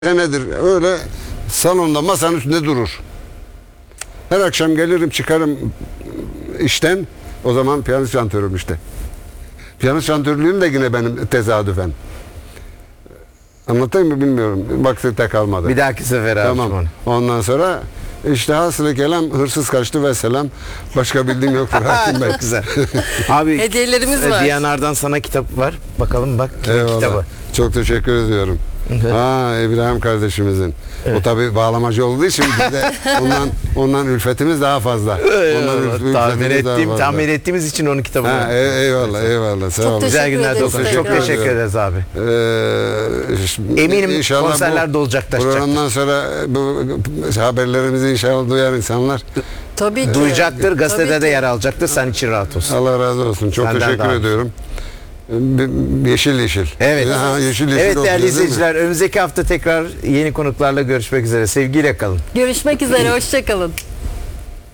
Nedir? Öyle salonda masanın üstünde durur. Her akşam gelirim çıkarım işten. O zaman piyanist şantörüm işte. Piyanist şantörlüğüm de yine benim tesadüfen. Anlatayım mı bilmiyorum. Vakti kalmadı. Bir dahaki sefer abi. Tamam. Ondan sonra işte hasılı kelam hırsız kaçtı ve selam. Başka bildiğim yoktur Hakim Bey. Çok güzel. Abi Hediyelerimiz var. Diyanar'dan sana kitap var. Bakalım bak Eyvallah. kitabı. Çok teşekkür ediyorum. İbrahim kardeşimizin. Evet. O tabi bağlamacı olduğu için bizde ondan ülfetimiz daha fazla. Tahmin ettiğimiz için onun kitabını. Eyvallah. Sağ olun. Güzel günler ederiz. dostum. Çok Tekrar. teşekkür ederiz abi. Eminim inşallah konserler de olacaklaşacak. Programdan sonra bu haberlerimizi inşallah duyar insanlar. Tabii ki. Duyacaktır, gazetede Tabii de ki. yer alacaktır. Sen için rahat olsun. Allah razı olsun. Çok Senden teşekkür daha. ediyorum. Yeşil. Evet. Yeşil Evet değerli okuyacağız, değil mi? izleyiciler, önümüzdeki hafta tekrar yeni konuklarla görüşmek üzere. Sevgiyle kalın. Görüşmek üzere. Hoşça kalın.